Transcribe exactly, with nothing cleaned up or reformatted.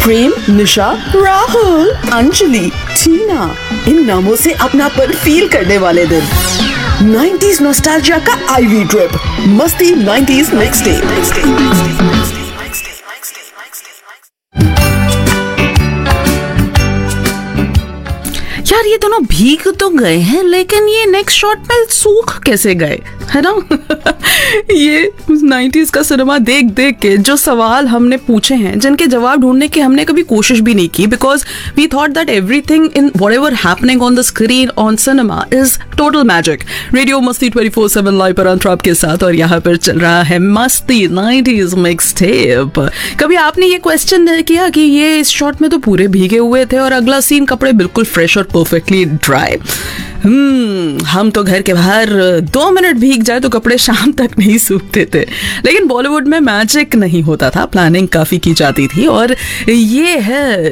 प्रेम, निशा, राहुल, अंजलि, टीना, इन नामों से अपनापन फील करने वाले दिन। नाइंटीज़ नॉस्टैल्जिया का आईवी ट्रिप, मस्ती नाइंटीज़ मिक्स डे। यार ये दोनों भीग तो गए हैं, लेकिन ये नेक्स्ट शॉट में सूख कैसे गए, है ना? ये नाइंटीज़ का सिनेमा देख देख के जो सवाल हमने पूछे हैं, जिनके जवाब ढूंढने की हमने कभी कोशिश भी नहीं की, because we thought that everything in whatever happening on the screen on cinema is total magic. Radio मस्ती ट्वेंटी फोर सेवन लाइव पर अंतराप के साथ, और यहाँ पर चल रहा है मस्ती नाइंटीज़ मिक्स टेप। कभी आपने ये क्वेश्चन किया कि ये इस शॉट में तो पूरे भीगे हुए थे और अगला सीन कपड़े बिल्कुल फ्रेश और परफेक्टली ड्राई। हम्म हम तो घर के बाहर दो मिनट भीग जाए तो कपड़े शाम तक नहीं सूखते थे, लेकिन बॉलीवुड में मैजिक नहीं होता था, प्लानिंग काफी की जाती थी, और ये है